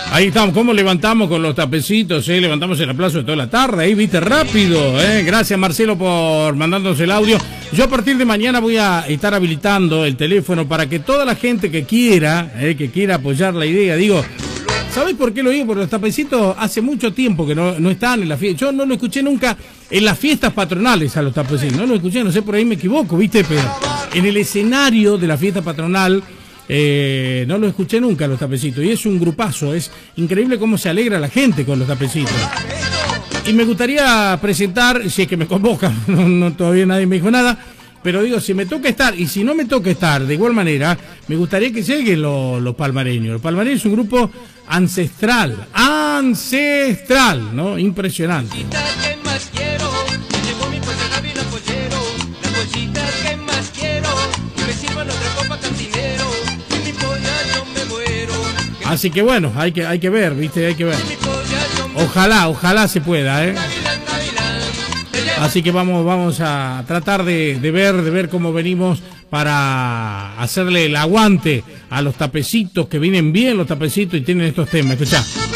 Ahí estamos, ¿cómo levantamos con los tapecitos? Levantamos el aplauso de toda la tarde, ahí viste, rápido. Gracias Marcelo por mandarnos el audio. Yo a partir de mañana voy a estar habilitando el teléfono para que toda la gente que quiera apoyar la idea, digo, ¿sabés por qué lo digo? Porque los tapecitos hace mucho tiempo que no están en la fiesta. Yo no lo escuché nunca en las fiestas patronales a los tapecitos, no lo escuché, no sé, por ahí me equivoco, viste, pero en el escenario de la fiesta patronal no lo escuché nunca a los tapecitos, y es un grupazo, es increíble cómo se alegra la gente con los tapecitos. Y me gustaría presentar, si es que me convocan, todavía nadie me dijo nada, pero digo, si me toca estar, y si no me toca estar, de igual manera, me gustaría que lleguen los palmareños. Los palmareños es un grupo ancestral, ¿no? Impresionante. Así que bueno, hay que ver, ¿viste? Hay que ver. Ojalá se pueda, Así que vamos a tratar de ver cómo venimos para hacerle el aguante a los tapecitos, que vienen bien los tapecitos y tienen estos temas. Escuchá.